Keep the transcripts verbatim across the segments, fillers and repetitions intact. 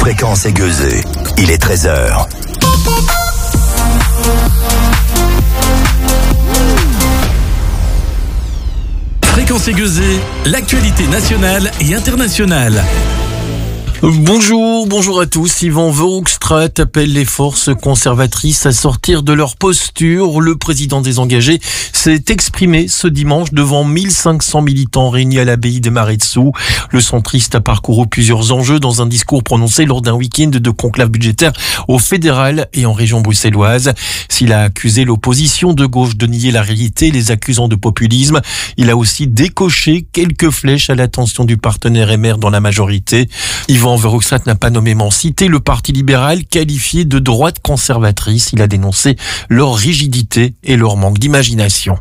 Fréquence aiguisée. Il est treize heures. Fréquence aiguisée, l'actualité nationale et internationale. Bonjour, bonjour à tous. Yvan Verhofstadt appelle les forces conservatrices à sortir de leur posture. Le président des engagés s'est exprimé ce dimanche devant mille cinq cents militants réunis à l'abbaye des Marais Dessous. Le centriste a parcouru plusieurs enjeux dans un discours prononcé lors d'un week-end de conclave budgétaire au fédéral et en région bruxelloise. S'il a accusé l'opposition de gauche de nier la réalité, les accusant de populisme, il a aussi décoché quelques flèches à l'attention du partenaire M R dans la majorité. Yvan Verhofstadt n'a pas nommément cité le Parti libéral, qualifié de droite conservatrice. Il a dénoncé leur rigidité et leur manque d'imagination.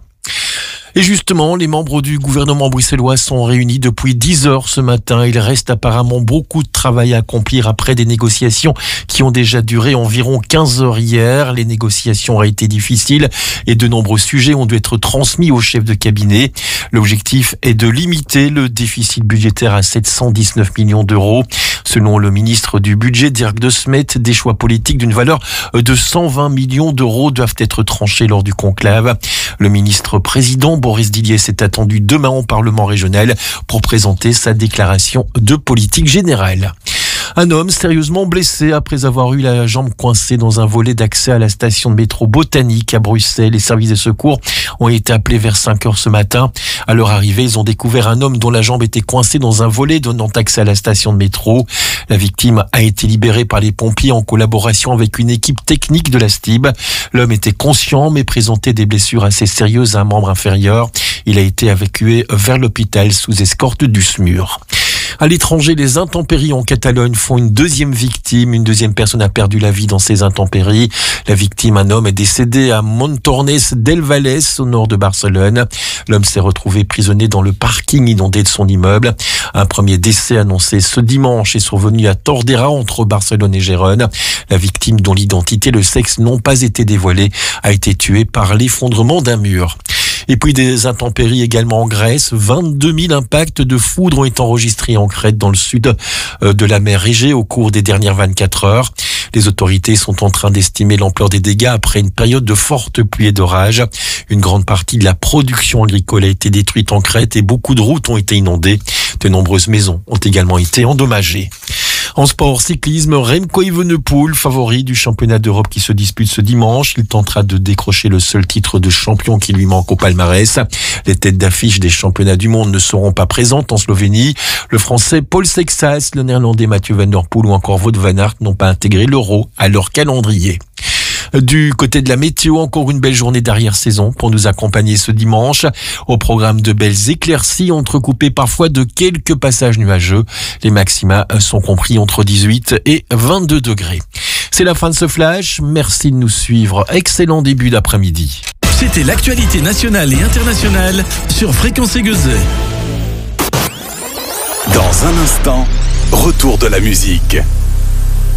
Et justement, les membres du gouvernement bruxellois sont réunis depuis dix heures ce matin. Il reste apparemment beaucoup de travail à accomplir après des négociations qui ont déjà duré environ quinze heures hier. Les négociations ont été difficiles et de nombreux sujets ont dû être transmis au chef de cabinet. L'objectif est de limiter le déficit budgétaire à sept cent dix-neuf millions d'euros. Selon le ministre du Budget, Dirk De Smet, des choix politiques d'une valeur de cent vingt millions d'euros doivent être tranchés lors du conclave. Le ministre président Boris Dilliès est attendu demain au Parlement régional pour présenter sa déclaration de politique générale. Un homme sérieusement blessé après avoir eu la jambe coincée dans un volet d'accès à la station de métro Botanique à Bruxelles. Les services de secours ont été appelés vers cinq heures ce matin. À leur arrivée, ils ont découvert un homme dont la jambe était coincée dans un volet donnant accès à la station de métro. La victime a été libérée par les pompiers en collaboration avec une équipe technique de la S T I B. L'homme était conscient mais présentait des blessures assez sérieuses à un membre inférieur. Il a été évacué vers l'hôpital sous escorte du S M U R. À l'étranger, les intempéries en Catalogne font une deuxième victime. Une deuxième personne a perdu la vie dans ces intempéries. La victime, un homme, est décédé à Montornès del Vallès, au nord de Barcelone. L'homme s'est retrouvé prisonnier dans le parking inondé de son immeuble. Un premier décès annoncé ce dimanche est survenu à Tordera, entre Barcelone et Gérone. La victime, dont l'identité et le sexe n'ont pas été dévoilés, a été tuée par l'effondrement d'un mur. Et puis des intempéries également en Grèce. vingt-deux mille impacts de foudre ont été enregistrés en Crète, dans le sud de la mer Égée, au cours des dernières vingt-quatre heures. Les autorités sont en train d'estimer l'ampleur des dégâts après une période de fortes pluies et d'orages. Une grande partie de la production agricole a été détruite en Crète et beaucoup de routes ont été inondées. De nombreuses maisons ont également été endommagées. En sport cyclisme, Remco Evenepoel, favori du championnat d'Europe qui se dispute ce dimanche. Il tentera de décrocher le seul titre de champion qui lui manque au palmarès. Les têtes d'affiche des championnats du monde ne seront pas présentes en Slovénie. Le français Paul Sexas, le néerlandais Mathieu Van Der Poel ou encore Wout van Aert n'ont pas intégré l'Euro à leur calendrier. Du côté de la météo, encore une belle journée d'arrière-saison pour nous accompagner ce dimanche. Au programme de belles éclaircies, entrecoupées parfois de quelques passages nuageux. Les maxima sont compris entre dix-huit et vingt-deux degrés. C'est la fin de ce flash. Merci de nous suivre. Excellent début d'après-midi. C'était l'actualité nationale et internationale sur Fréquence aiguisée. Dans un instant, retour de la musique.